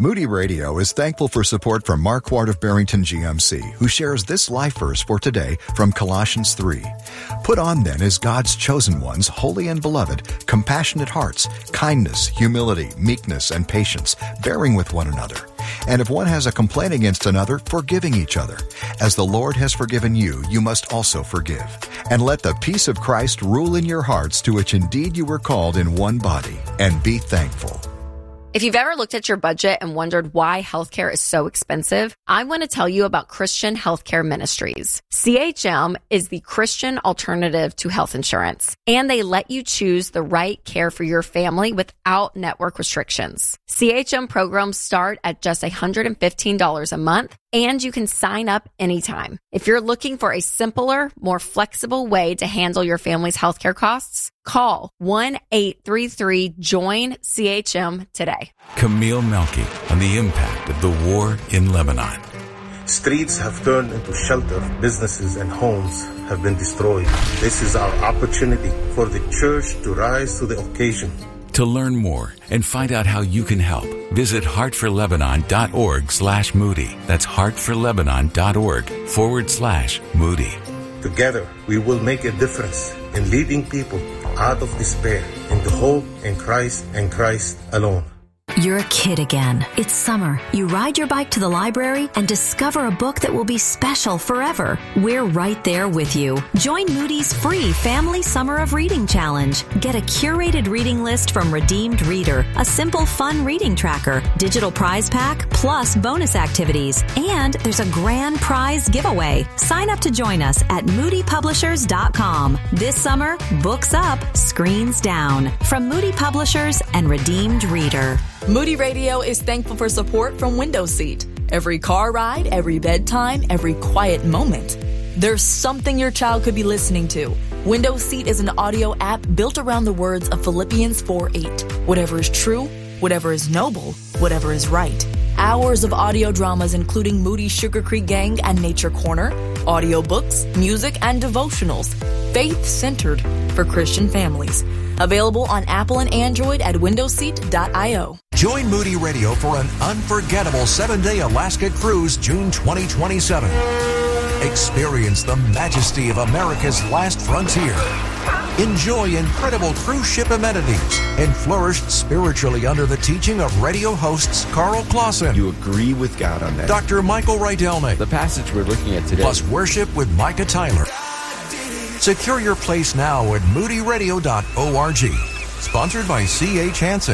Moody Radio is thankful for support from Mark Ward of Barrington GMC, who shares this life verse for today from Colossians 3. Put on then as God's chosen ones, holy and beloved, compassionate hearts, kindness, humility, meekness, and patience, bearing with one another. And if one has a complaint against another, forgiving each other. As the Lord has forgiven you, you must also forgive. And let the peace of Christ rule in your hearts, to which indeed you were called in one body, and be thankful. If you've ever looked at your budget and wondered why healthcare is so expensive, I want to tell you about Christian Healthcare Ministries. CHM is the Christian alternative to health insurance, and they let you choose the right care for your family without network restrictions. CHM programs start at just $115 a month, and you can sign up anytime. If you're looking for a simpler, more flexible way to handle your family's healthcare costs, call 1-833-JOIN-CHM today. Camille Melky on the impact of the war in Lebanon. Streets have turned into shelter. Businesses and homes have been destroyed. This is our opportunity for the church to rise to the occasion. To learn more and find out how you can help, visit heartforlebanon.org/Moody. That's heartforlebanon.org/Moody. Together, we will make a difference in leading people out of despair into hope in Christ and Christ alone. You're a kid again. It's summer. You ride your bike to the library and discover a book that will be special forever. We're right there with you. Join Moody's free Family Summer of Reading Challenge. Get a curated reading list from Redeemed Reader, a simple, fun reading tracker, digital prize pack, plus bonus activities. And there's a grand prize giveaway. Sign up to join us at moodypublishers.com. This summer, books up, screens down. From Moody Publishers and Redeemed Reader. Moody Radio is thankful for support from Window Seat. Every car ride, every bedtime, every quiet moment. There's something your child could be listening to. Window Seat is an audio app built around the words of Philippians 4:8. Whatever is true, whatever is noble, whatever is right. Hours of audio dramas including Moody Sugar Creek Gang and Nature Corner, audiobooks, music, and devotionals. Faith-centered for Christian families. Available on Apple and Android at windowseat.io. Join Moody Radio for an unforgettable 7-day Alaska cruise June 2027. Experience the majesty of America's last frontier. Enjoy incredible cruise ship amenities and flourish spiritually under the teaching of radio hosts Carl Clausen. You agree with God on that. Dr. Michael Rydelnik. The passage we're looking at today. Plus worship with Micah Tyler. Secure your place now at moodyradio.org. Sponsored by C.H. Hansen.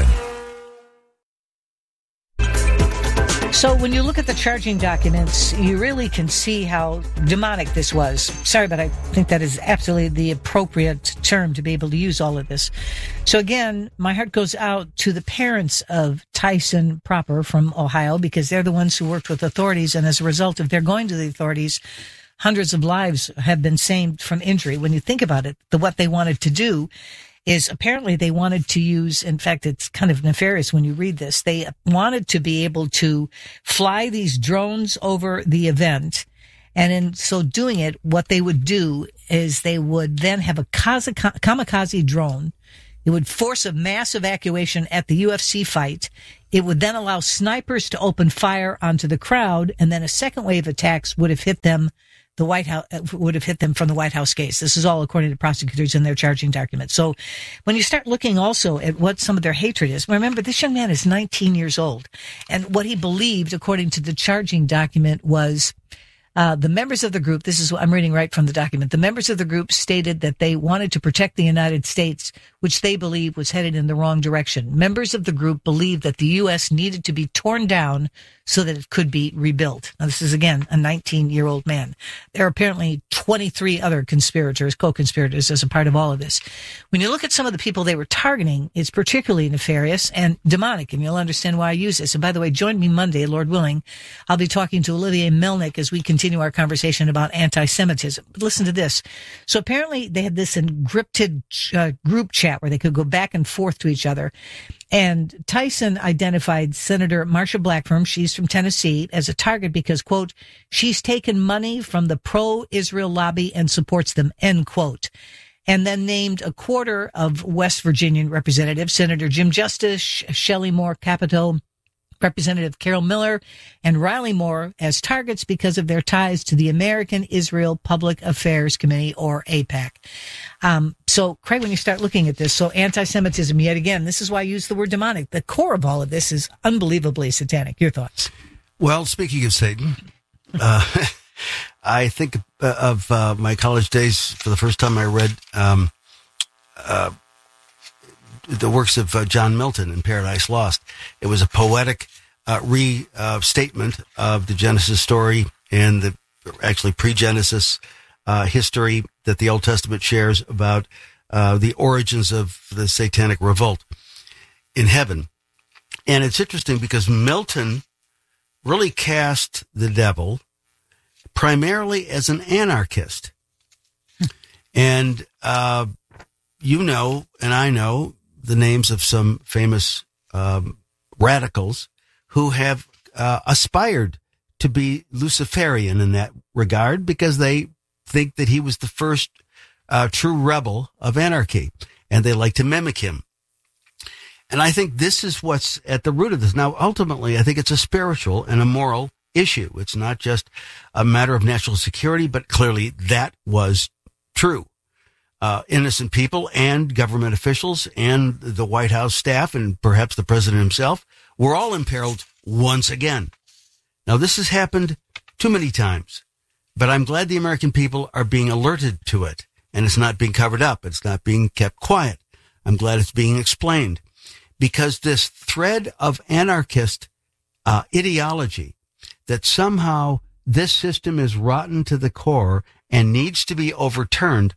So when you look at the charging documents, you really can see how demonic this was. Sorry, but I think that is absolutely the appropriate term to be able to use all of this. So again, my heart goes out to the parents of Tyson proper from Ohio, because they're the ones who worked with authorities. And as a result of their going to the authorities, hundreds of lives have been saved from injury. When you think about it, what they wanted to do is apparently they wanted to use, in fact, it's kind of nefarious when you read this. They wanted to be able to fly these drones over the event. And in so doing it, what they would do is they would then have a kamikaze drone. It would force a mass evacuation at the UFC fight. It would then allow snipers to open fire onto the crowd. And then a second wave of attacks would have hit them. The White House would have hit them from the White House case. This is all according to prosecutors in their charging documents. So when you start looking also at what some of their hatred is, remember this young man is 19 years old. And what he believed, according to the charging document, was the members of the group, this is what I'm reading right from the document, the members of the group stated that they wanted to protect the United States, which they believed was headed in the wrong direction. Members of the group believed that the U.S. needed to be torn down so that it could be rebuilt. Now, this is, again, a 19-year-old man. There are apparently 23 other conspirators, co-conspirators, as a part of all of this. When you look at some of the people they were targeting, it's particularly nefarious and demonic, and you'll understand why I use this. And by the way, join me Monday, Lord willing. I'll be talking to Olivier Melnick as we continue our conversation about anti-Semitism. But listen to this. So apparently they had this encrypted group chat where they could go back and forth to each other. And Tyson identified Senator Marsha Blackburn, she's from Tennessee, as a target because, quote, she's taken money from the pro-Israel lobby and supports them, end quote. And then named a quarter of West Virginian representatives, Senator Jim Justice, Shelley Moore Capito, Representative Carol Miller and Riley Moore as targets because of their ties to the American Israel Public Affairs Committee, or AIPAC. So, Craig, when you start looking at this, so anti-Semitism, yet again, this is why I use the word demonic. The core of all of this is unbelievably satanic. Your thoughts? Well, speaking of Satan, I think of my college days. For the first time I read the works of John Milton in Paradise Lost. It was a poetic restatement of the Genesis story and the actually pre-Genesis history that the Old Testament shares about the origins of the satanic revolt in heaven. And it's interesting because Milton really cast the devil primarily as an anarchist. And you know, and I know, the names of some famous radicals who have aspired to be Luciferian in that regard because they think that he was the first true rebel of anarchy, and they like to mimic him. And I think this is what's at the root of this. Now, ultimately, I think it's a spiritual and a moral issue. It's not just a matter of national security, but clearly that was true. Innocent people and government officials and the White House staff and perhaps the president himself were all imperiled once again. Now, this has happened too many times, but I'm glad the American people are being alerted to it, and it's not being covered up. It's not being kept quiet. I'm glad it's being explained, because this thread of anarchist ideology that somehow this system is rotten to the core and needs to be overturned,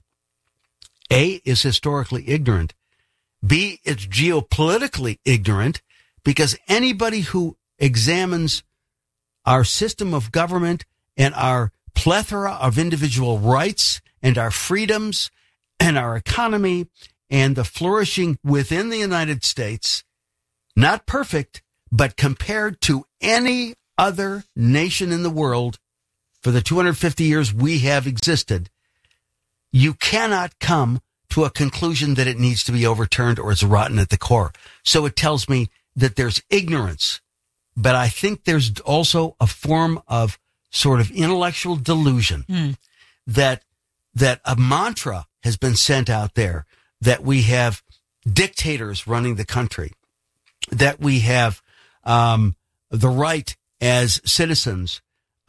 A, is historically ignorant. B, it's geopolitically ignorant, because anybody who examines our system of government and our plethora of individual rights and our freedoms and our economy and the flourishing within the United States, not perfect, but compared to any other nation in the world for the 250 years we have existed, you cannot come to a conclusion that it needs to be overturned or it's rotten at the core. So it tells me that there's ignorance, but I think there's also a form of sort of intellectual delusion that a mantra has been sent out there, that we have dictators running the country, that we have the right as citizens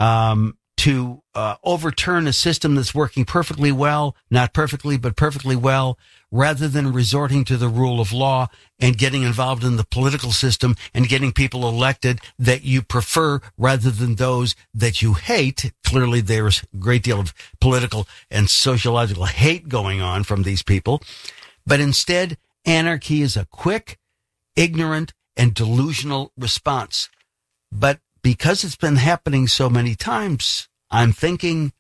to overturn a system that's working perfectly well, not perfectly, but perfectly well, rather than resorting to the rule of law and getting involved in the political system and getting people elected that you prefer rather than those that you hate. Clearly, there's a great deal of political and sociological hate going on from these people. But instead, anarchy is a quick, ignorant, and delusional response. But because it's been happening so many times, I'm thinking,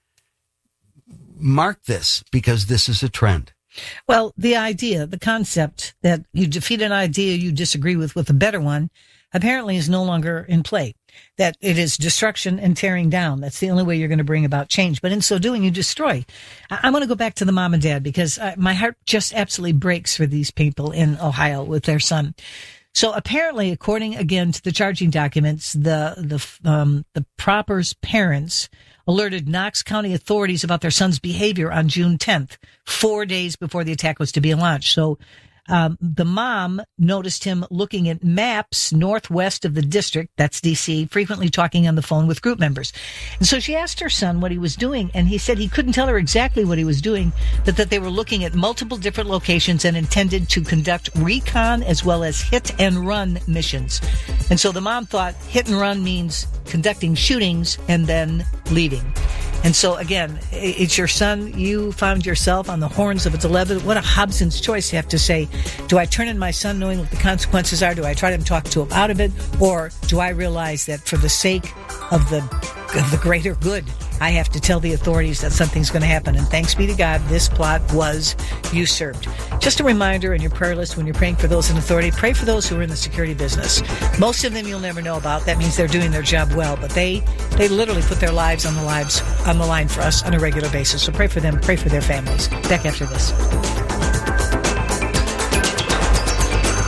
mark this, because this is a trend. Well, the idea, the concept that you defeat an idea you disagree with a better one, apparently is no longer in play. That it is destruction and tearing down. That's the only way you're going to bring about change. But in so doing, you destroy. I want to go back to the mom and dad, because my heart just absolutely breaks for these people in Ohio with their son. So apparently, according again to the charging documents, the Propper's parents alerted Knox County authorities about their son's behavior on June 10th, 4 days before the attack was to be launched. So the mom noticed him looking at maps northwest of the district, that's D.C., frequently talking on the phone with group members. And so she asked her son what he was doing, and he said he couldn't tell her exactly what he was doing, but that they were looking at multiple different locations and intended to conduct recon as well as hit and run missions. And so the mom thought hit and run means conducting shootings and then leaving. And so, again, it's your son. You found yourself on the horns of a dilemma. What a Hobson's choice, you have to say. Do I turn in my son knowing what the consequences are? Do I try to talk to him out of it? Or do I realize that for the sake of the greater good, I have to tell the authorities that something's going to happen? And thanks be to God, this plot was usurped. Just a reminder in your prayer list when you're praying for those in authority, pray for those who are in the security business. Most of them you'll never know about. That means they're doing their job well, but they literally put their lives on the line for us on a regular basis. So pray for them, pray for their families. Back after this.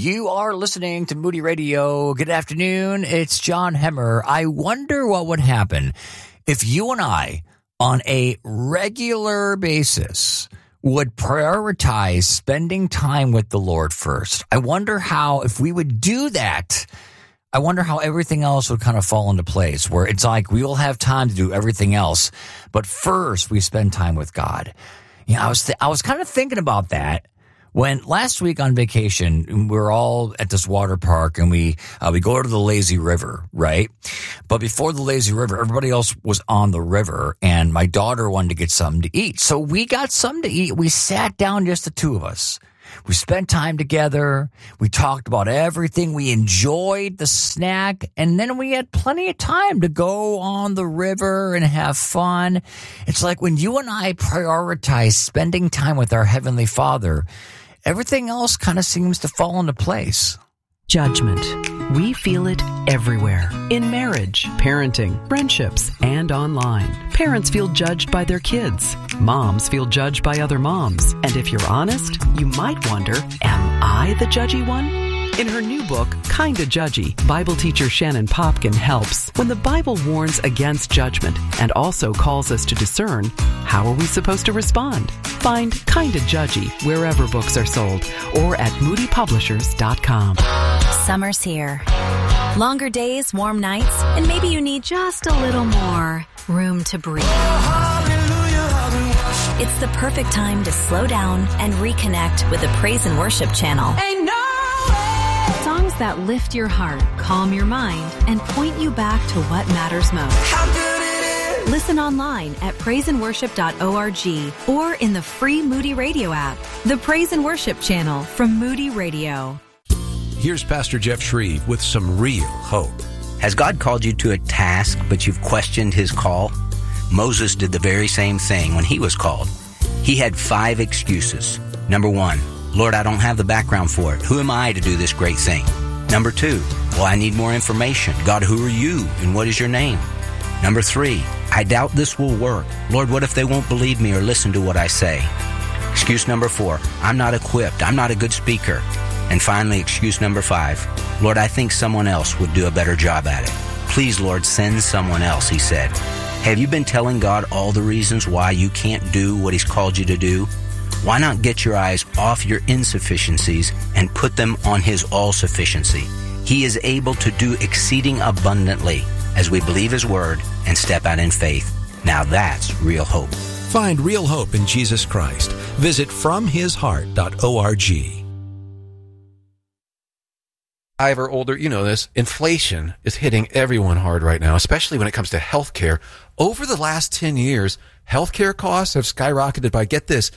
You are listening to Moody Radio. Good afternoon. It's John Hemmer. I wonder what would happen if you and I, on a regular basis, would prioritize spending time with the Lord first. I wonder how, if we would do that, I wonder how everything else would kind of fall into place, where it's like we will have time to do everything else, but first we spend time with God. You know, I was kind of thinking about that when last week on vacation, we were all at this water park and we go to the lazy river, right? But before the lazy river, everybody else was on the river and my daughter wanted to get something to eat. So we got something to eat. We sat down, just the two of us. We spent time together. We talked about everything. We enjoyed the snack. And then we had plenty of time to go on the river and have fun. It's like when you and I prioritize spending time with our Heavenly Father, everything else kind of seems to fall into place. Judgment. We feel it everywhere. In marriage, parenting, friendships, and online. Parents feel judged by their kids. Moms feel judged by other moms. And if you're honest, you might wonder, am I the judgy one? In her new book, Kinda Judgy, Bible teacher Shannon Popkin helps. When the Bible warns against judgment and also calls us to discern, how are we supposed to respond? Find Kinda Judgy wherever books are sold or at moodypublishers.com. Summer's here. Longer days, warm nights, and maybe you need just a little more room to breathe. It's the perfect time to slow down and reconnect with the Praise and Worship channel. Songs that lift your heart, calm your mind, and point you back to what matters most. Listen online at praiseandworship.org or in the free Moody Radio app. The Praise and Worship channel from Moody Radio. Here's Pastor Jeff Shreve with some real hope. Has God called you to a task, but you've questioned his call? Moses did the very same thing when he was called. He had 5 excuses. Number 1, Lord, I don't have the background for it. Who am I to do this great thing? Number 2, well, I need more information. God, who are you and what is your name? Number 3, I doubt this will work. Lord, what if they won't believe me or listen to what I say? Excuse number 4, I'm not equipped. I'm not a good speaker. And finally, excuse number 5, Lord, I think someone else would do a better job at it. Please, Lord, send someone else, he said. Have you been telling God all the reasons why you can't do what he's called you to do? Why not get your eyes off your insufficiencies and put them on his all-sufficiency? He is able to do exceeding abundantly as we believe his word and step out in faith. Now that's real hope. Find real hope in Jesus Christ. Visit FromHisHeart.org. 5 or older, you know this, inflation is hitting everyone hard right now, especially when it comes to healthcare. Over the last 10 years, healthcare costs have skyrocketed by, get this,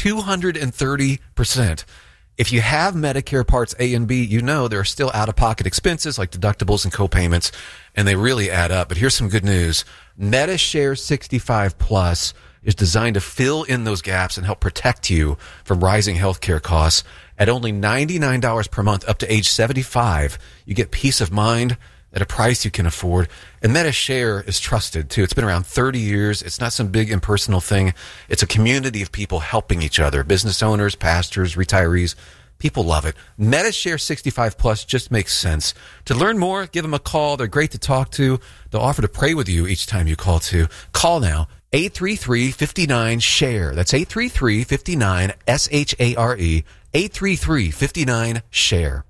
230%. If you have Medicare Parts A and B, you know there are still out-of-pocket expenses like deductibles and co-payments, and they really add up. But here's some good news. MediShare 65 Plus is designed to fill in those gaps and help protect you from rising healthcare costs. At only $99 per month up to age 75, you get peace of mind at a price you can afford. And MediShare is trusted, too. It's been around 30 years. It's not some big impersonal thing. It's a community of people helping each other. Business owners, pastors, retirees. People love it. MediShare 65 Plus just makes sense. To learn more, give them a call. They're great to talk to. They'll offer to pray with you each time you call, too. Call now. 833-59-SHARE. That's 833-59-SHARE. 833-59-SHARE.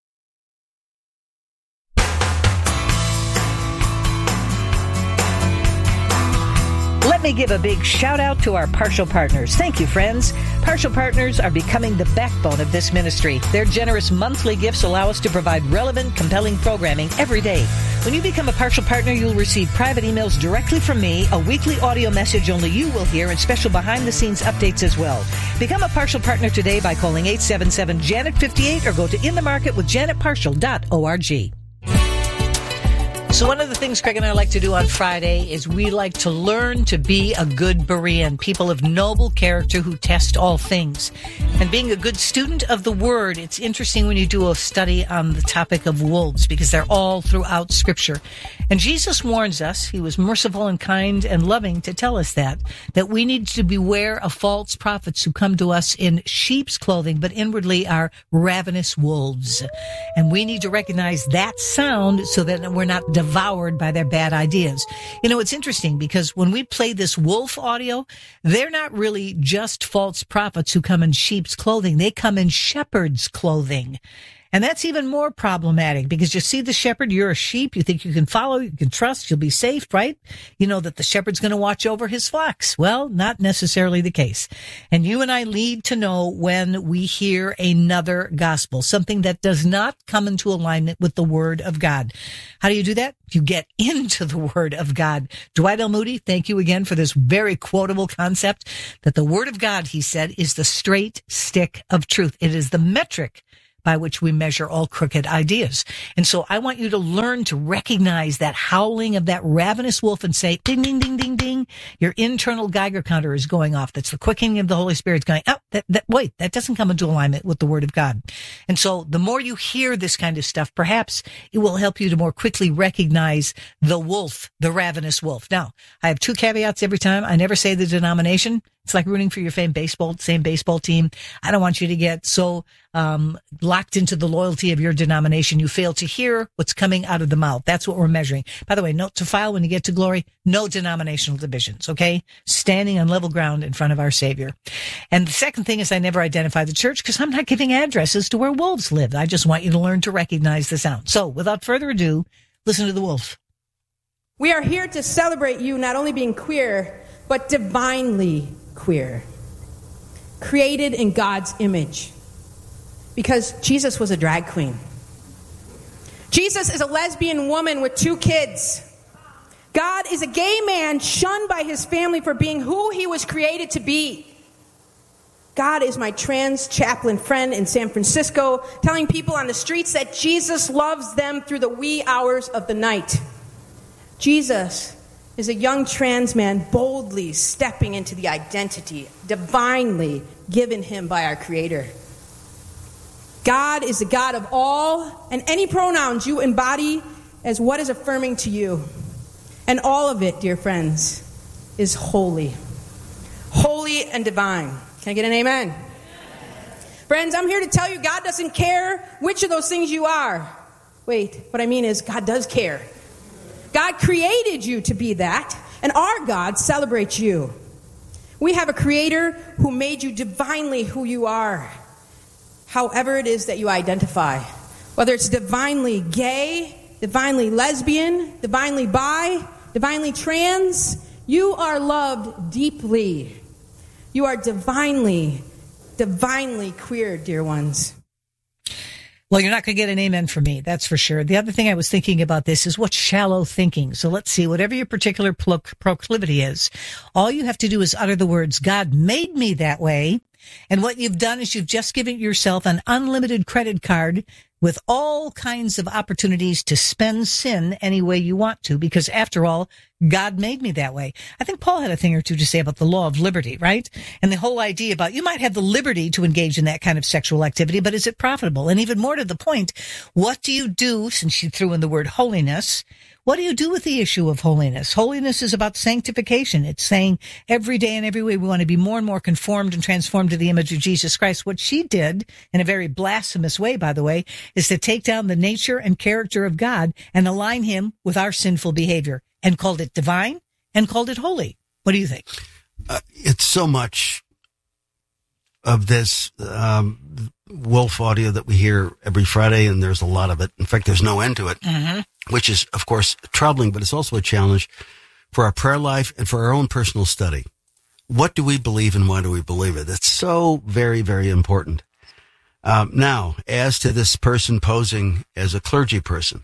Let me give a big shout out to our Partial Partners. Thank you, friends. Partial Partners are becoming the backbone of this ministry. Their generous monthly gifts allow us to provide relevant, compelling programming every day. When you become a Partial Partner, you'll receive private emails directly from me, a weekly audio message only you will hear, and special behind-the-scenes updates as well. Become a Partial Partner today by calling 877-JANET-58 or go to inthemarketwithjanetpartial.org. So one of the things Craig and I like to do on Friday is we like to learn to be a good Berean, people of noble character who test all things. And being a good student of the Word, it's interesting when you do a study on the topic of wolves because they're all throughout Scripture. And Jesus warns us, he was merciful and kind and loving to tell us that we need to beware of false prophets who come to us in sheep's clothing, but inwardly are ravenous wolves. And we need to recognize that sound so that we're not devoured by their bad ideas. You know, it's interesting because when we play this wolf audio, they're not really just false prophets who come in sheep's clothing. They come in shepherd's clothing. And that's even more problematic because you see the shepherd, you're a sheep, you think you can follow, you can trust, you'll be safe, right? You know that the shepherd's going to watch over his flocks. Well, not necessarily the case. And you and I need to know when we hear another gospel, something that does not come into alignment with the Word of God. How do you do that? You get into the Word of God. Dwight L. Moody, thank you again for this very quotable concept that the Word of God, he said, is the straight stick of truth. It is the metric by which we measure all crooked ideas. And so I want you to learn to recognize that howling of that ravenous wolf and say, ding, ding, ding, ding, ding. Your internal Geiger counter is going off. That's the quickening of the Holy Spirit going, oh, wait, that doesn't come into alignment with the Word of God. And so the more you hear this kind of stuff, perhaps it will help you to more quickly recognize the wolf, the ravenous wolf. Now, I have two caveats every time. I never say the denomination. It's like rooting for your same baseball team. I don't want you to get so locked into the loyalty of your denomination you fail to hear what's coming out of the mouth. That's what we're measuring. By the way, note to file when you get to glory, no denominational divisions, okay? Standing on level ground in front of our Savior. And the second thing is I never identify the church because I'm not giving addresses to where wolves live. I just want you to learn to recognize the sound. So without further ado, listen to the wolf. We are here to celebrate you not only being queer, but divinely queer, created in God's image, because Jesus was a drag queen. Jesus is a lesbian woman with 2 kids. God is a gay man shunned by his family for being who he was created to be. God is my trans chaplain friend in San Francisco, telling people on the streets that Jesus loves them through the wee hours of the night. Jesus is a young trans man boldly stepping into the identity divinely given him by our Creator. God is the God of all, and any pronouns you embody as what is affirming to you. And all of it, dear friends, is holy. Holy and divine. Can I get an amen? Friends, I'm here to tell you God doesn't care which of those things you are. Wait, what I mean is God does care. God created you to be that, and our God celebrates you. We have a Creator who made you divinely who you are, however it is that you identify. Whether it's divinely gay, divinely lesbian, divinely bi, divinely trans, you are loved deeply. You are divinely queer, dear ones. Well, you're not going to get an amen from me, that's for sure. The other thing I was thinking about this is what's shallow thinking. So let's see, whatever your particular proclivity is, all you have to do is utter the words, God made me that way. And what you've done is you've just given yourself an unlimited credit card with all kinds of opportunities to spend sin any way you want to, because after all, God made me that way. I think Paul had a thing or two to say about the law of liberty, right? And the whole idea about you might have the liberty to engage in that kind of sexual activity, but is it profitable? And even more to the point, what do you do, since you threw in the word holiness, what do you do with the issue of holiness? Holiness is about sanctification. It's saying every day and every way we want to be more and more conformed and transformed to the image of Jesus Christ. What she did, in a very blasphemous way, by the way, is to take down the nature and character of God and align him with our sinful behavior, and called it divine and called it holy. What do you think? It's so much of this wolf audio that we hear every Friday, and there's a lot of it. In fact, there's no end to it, which is, of course, troubling, but it's also a challenge for our prayer life and for our own personal study. What do we believe and why do we believe it? It's so very, very important. Now, as to this person posing as a clergy person,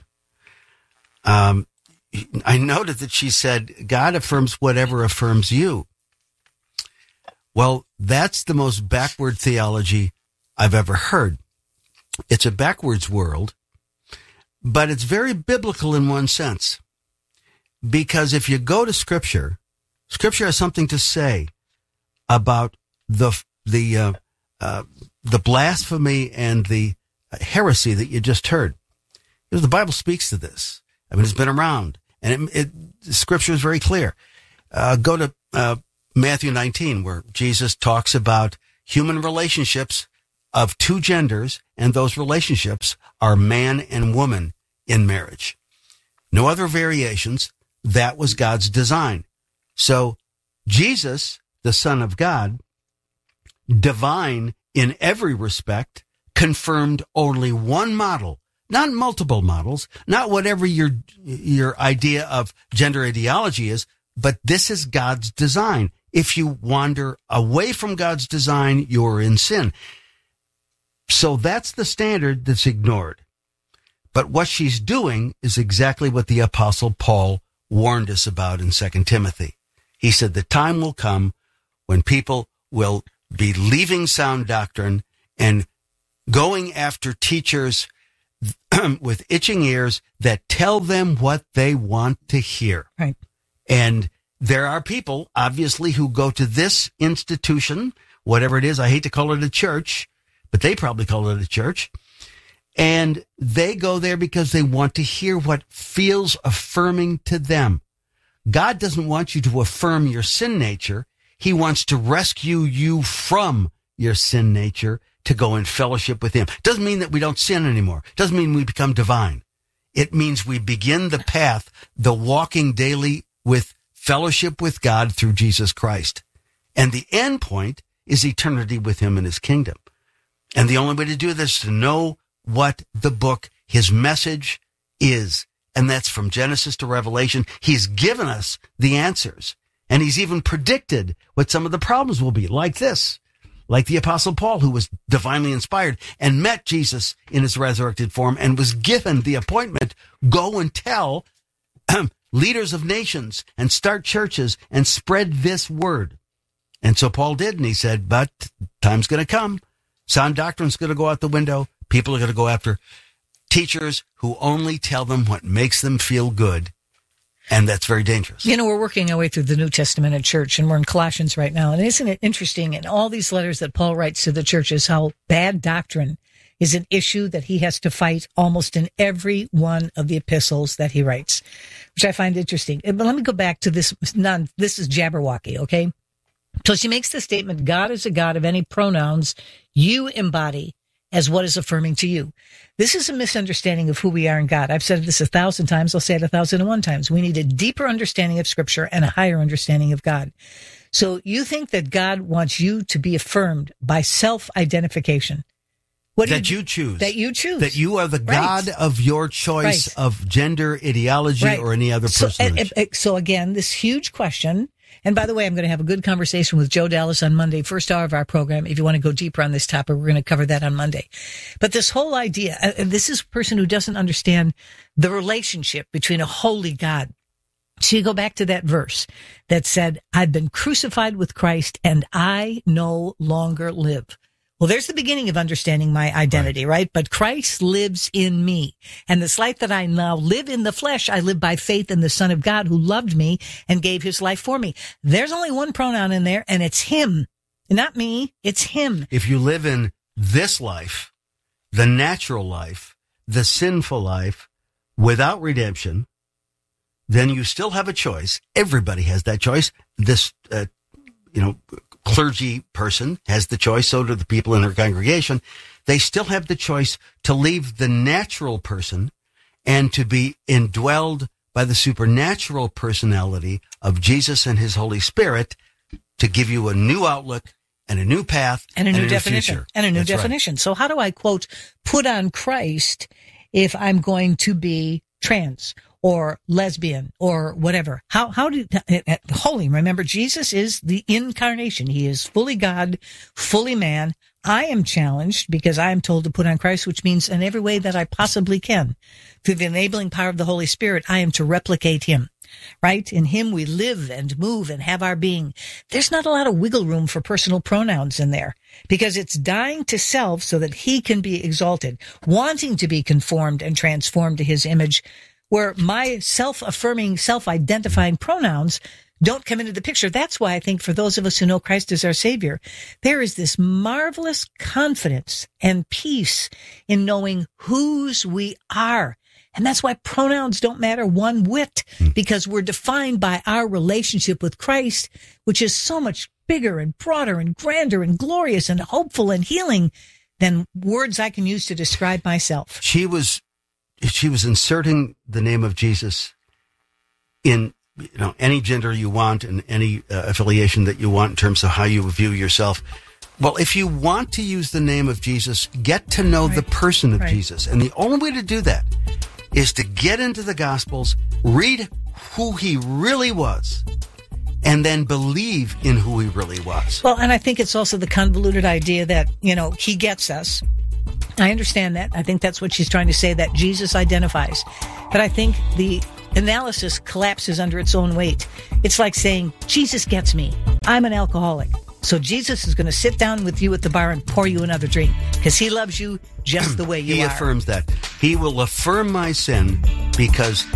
I noted that she said, God affirms whatever affirms you. Well, that's the most backward theology I've ever heard. It's a backwards world but it's very biblical in one sense. Because if you go to Scripture, Scripture has something to say about the blasphemy and the heresy that you just heard. Because the Bible speaks to this. I mean, it's been around, and Scripture is very clear. Go to Matthew 19, where Jesus talks about human relationships of two genders, and those relationships are man and woman in marriage. No other variations. That was God's design. So Jesus, the Son of God, divine in every respect, confirmed only one model, not multiple models, not whatever your idea of gender ideology is, but this is God's design. If you wander away from God's design, you're in sin. So that's the standard that's ignored. But what she's doing is exactly what the Apostle Paul warned us about in 2 Timothy. He said the time will come when people will be leaving sound doctrine and going after teachers with itching ears that tell them what they want to hear. Right. And there are people, obviously, who go to this institution, whatever it is. I hate to call it a church, but they probably call it a church. And they go there because they want to hear what feels affirming to them. God doesn't want you to affirm your sin nature. He wants to rescue you from your sin nature to go in fellowship with him. Doesn't mean that we don't sin anymore. Doesn't mean we become divine. It means we begin the path, the walking daily with fellowship with God through Jesus Christ. And the end point is eternity with him in his kingdom. And the only way to do this is to know what the book, his message is. And that's from Genesis to Revelation. He's given us the answers. And he's even predicted what some of the problems will be, like this. Like the Apostle Paul, who was divinely inspired and met Jesus in his resurrected form and was given the appointment, go and tell leaders of nations and start churches and spread this word. And so Paul did, and he said, but time's going to come. Sound doctrine's going to go out the window. People are going to go after teachers who only tell them what makes them feel good. And that's very dangerous. You know, we're working our way through the New Testament at church, and we're in Colossians right now. And isn't it interesting in all these letters that Paul writes to the churches, how bad doctrine is an issue that he has to fight almost in every one of the epistles that he writes, which I find interesting. But let me go back to this. This is Jabberwocky, okay? So she makes the statement, God is a God of any pronouns you embody as what is affirming to you. This is a misunderstanding of who we are in God. I've said this 1,000 times. I'll say it 1,001 times. We need a deeper understanding of Scripture and a higher understanding of God. So you think that God wants you to be affirmed by self-identification. That you choose. That you choose. That you are the God of your choice of gender, ideology, or any other personage. So again, this huge question. And by the way, I'm going to have a good conversation with Joe Dallas on Monday, first hour of our program. If you want to go deeper on this topic, we're going to cover that on Monday. But this whole idea, this is a person who doesn't understand the relationship between a holy God. So you go back to that verse that said, I've been crucified with Christ and I no longer live. Well, there's the beginning of understanding my identity, right? But Christ lives in me. And this life that I now live in the flesh, I live by faith in the Son of God who loved me and gave his life for me. There's only one pronoun in there, and it's him. Not me, it's him. If you live in this life, the natural life, the sinful life, without redemption, then you still have a choice. Everybody has that choice. This, clergy person has the choice, so do the people in her congregation. They still have the choice to leave the natural person and to be indwelled by the supernatural personality of Jesus and his Holy Spirit to give you a new outlook and a new path and a new definition. Future. And a new That's definition. Right. So how do I, quote, put on Christ if I'm going to be trans or lesbian or whatever? How do holy? Remember, Jesus is the incarnation. He is fully God, fully man. I am challenged because I am told to put on Christ, which means in every way that I possibly can, through the enabling power of the Holy Spirit, I am to replicate him. Right? In him we live and move and have our being. There's not a lot of wiggle room for personal pronouns in there. because it's dying to self so that he can be exalted, wanting to be conformed and transformed to his image, where my self-affirming, self-identifying pronouns don't come into the picture. That's why I think for those of us who know Christ as our Savior, there is this marvelous confidence and peace in knowing whose we are. And that's why pronouns don't matter one whit, because we're defined by our relationship with Christ, which is so much bigger and broader and grander and glorious and hopeful and healing than words I can use to describe myself. She was inserting the name of Jesus in any gender you want and any affiliation that you want in terms of how you view yourself. Well, if you want to use the name of Jesus, get to know the person of Jesus. And the only way to do that is to get into the Gospels, read who he really was, and then believe in who he really was. Well, and I think it's also the convoluted idea that, he gets us. I understand that. I think that's what she's trying to say, that Jesus identifies. But I think the analysis collapses under its own weight. It's like saying, Jesus gets me. I'm an alcoholic. So Jesus is going to sit down with you at the bar and pour you another drink because he loves you just the way you are. He affirms that. He will affirm my sin because